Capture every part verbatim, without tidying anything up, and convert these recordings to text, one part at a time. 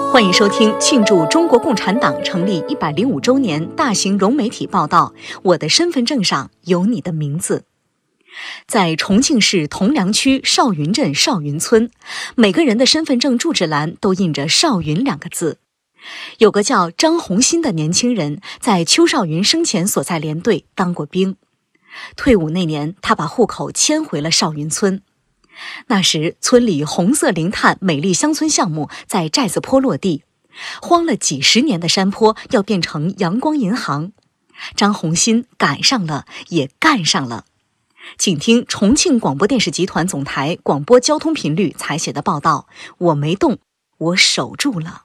欢迎收听庆祝中国共产党成立一百零五周年大型融媒体报道《我的身份证上有你的名字》。在重庆市铜梁区邵云镇邵云村，每个人的身份证住址栏都印着邵云两个字。有个叫张红新的年轻人，在邱少云生前所在连队当过兵。退伍那年，他把户口迁回了邵云村。那时，村里红色零碳美丽乡村项目在寨子坡落地，荒了几十年的山坡要变成阳光银行。张红新赶上了，也干上了。请听重庆广播电视集团总台广播交通频率采写的报道：我没动，我守住了。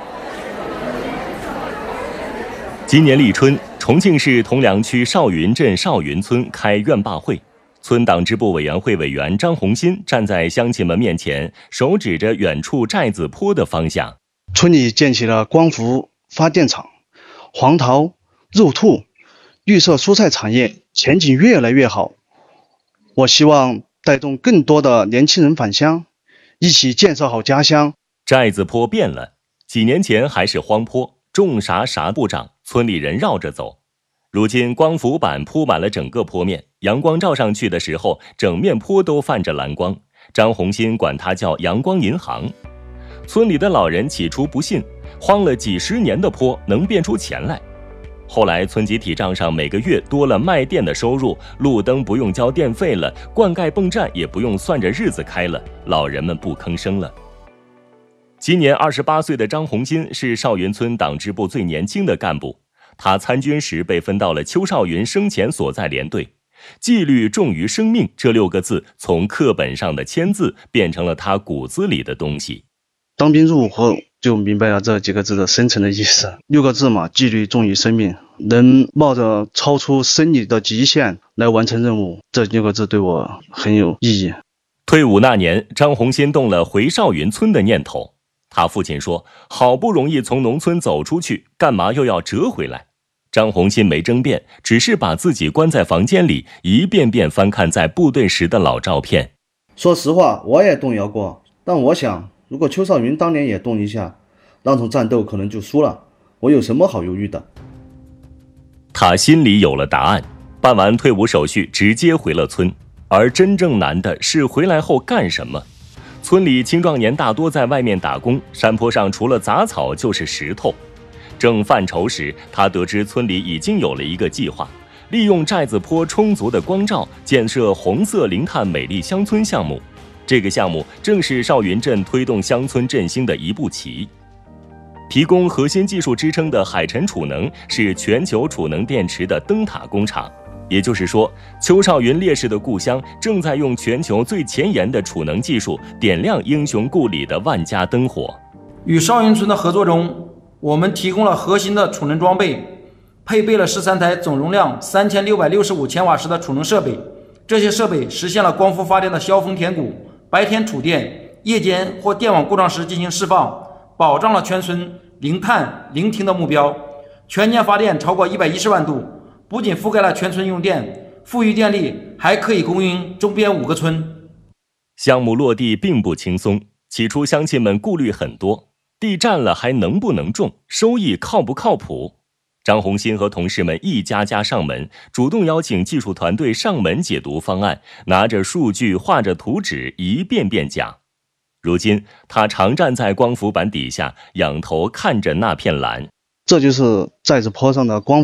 今年立春，重庆市铜梁区邵云镇邵云村开院坝会。村党支部委员会委员张红新站在乡亲们面前，手指着远处寨子坡的方向。 村里建起了光伏发电厂，黄桃、肉兔、绿色蔬菜产业前景越来越好。我希望带动更多的年轻人返乡，一起建设好家乡。 寨子坡变了，几年前还是荒坡，种啥啥不长，村里人绕着走。如今光伏板铺满了整个坡面，阳光照上去的时候，整面坡都泛着蓝光。张红新管它叫阳光银行。村里的老人起初不信，荒了几十年的坡能变出钱来。后来村集体账上每个月多了卖电的收入，路灯不用交电费了，灌溉泵站也不用算着日子开了，老人们不吭声了。今年二十八岁的张红新是邵云村党支部最年轻的干部。他参军时被分到了邱少云生前所在连队，纪律重于生命这六个字从课本上的签字变成了他骨子里的东西。 当兵入伍后就明白了这几个字的深层的意思。六个字嘛，纪律重于生命，能冒着超出生理的极限来完成任务，这六个字对我很有意义。 退伍那年，张红新动了回邵云村的念头。他父亲说，好不容易从农村走出去，干嘛又要折回来？张红新没争辩，只是把自己关在房间里，一遍遍翻看在部队时的老照片。 说实话，我也动摇过，但我想，如果邱少云当年也动一下，那场战斗可能就输了，我有什么好犹豫的？ 他心里有了答案，办完退伍手续直接回了村。而真正难的是回来后干什么。村里青壮年大多在外面打工，山坡上除了杂草就是石头。正犯愁时，他得知村里已经有了一个计划，利用寨子坡充足的光照，建设红色零碳美丽乡村项目。这个项目正是邵云镇推动乡村振兴的一步棋。提供核心技术支撑的海辰储能是全球储能电池的灯塔工厂。也就是说，邱少云烈士的故乡正在用全球最前沿的储能技术点亮英雄故里的万家灯火。 与邵云村的合作中，我们提供了核心的储能装备，配备了十三台总容量三千六百六十五千瓦时的储能设备。这些设备实现了光伏发电的削峰填谷，白天储电，夜间或电网故障时进行释放，保障了全村零碳零停的目标。全年发电超过一百一十万度，不仅覆盖了全村用电，富裕电力还可以供应周边五个村。 项目落地并不轻松，起初乡亲们顾虑很多，地占了还能不能种，收益靠不靠谱？张红新和同事们一家家上门，主动邀请技术团队上门解读方案，拿着数据画着图纸一遍遍讲。如今他常站在光伏板底下，仰头看着那片蓝。 这就是寨子坡上的光